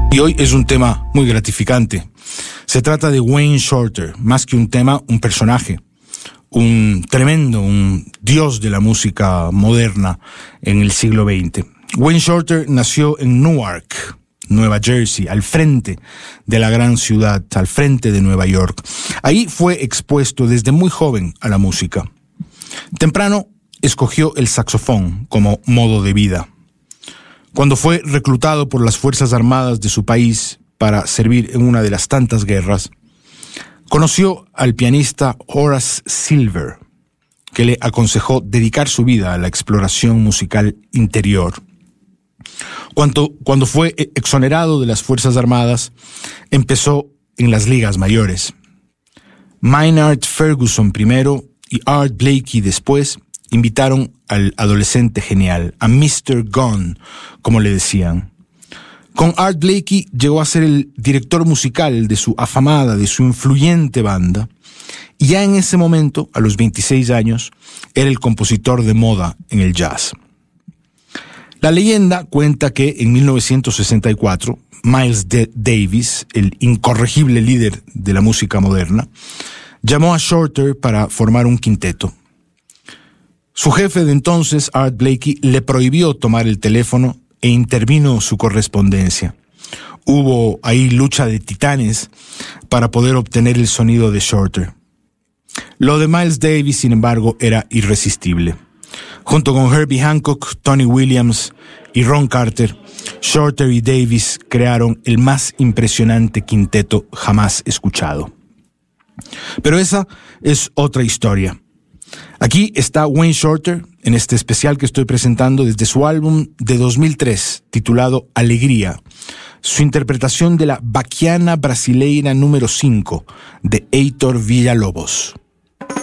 Y hoy es un tema muy gratificante. Se trata de Wayne Shorter, más que un tema, un personaje, un dios de la música moderna en el siglo XX. Wayne Shorter nació en Newark, Nueva Jersey, al frente de la gran ciudad, al frente de Nueva York. Ahí fue expuesto desde muy joven a la música. Temprano escogió el saxofón como modo de vida. Cuando fue reclutado por las Fuerzas Armadas de su país para servir en una de las tantas guerras, conoció al pianista Horace Silver, que le aconsejó dedicar su vida a la exploración musical interior. Cuando fue exonerado de las Fuerzas Armadas, empezó en las ligas mayores. Maynard Ferguson primero y Art Blakey después invitaron al adolescente genial, a Mr. Gunn, como le decían. Con Art Blakey llegó a ser el director musical de su afamada, de su influyente banda, y ya en ese momento, a los 26 años, era el compositor de moda en el jazz. La leyenda cuenta que en 1964, Miles Davis, el incorregible líder de la música moderna, llamó a Shorter para formar un quinteto. Su jefe de entonces, Art Blakey, le prohibió tomar el teléfono e intervino su correspondencia. Hubo ahí lucha de titanes para poder obtener el sonido de Shorter. Lo de Miles Davis, sin embargo, era irresistible. Junto con Herbie Hancock, Tony Williams y Ron Carter, Shorter y Davis crearon el más impresionante quinteto jamás escuchado. Pero esa es otra historia. Aquí está Wayne Shorter en este especial que estoy presentando desde su álbum de 2003 titulado Alegría, su interpretación de la Baquiana Brasileira número 5 de Heitor Villa-Lobos.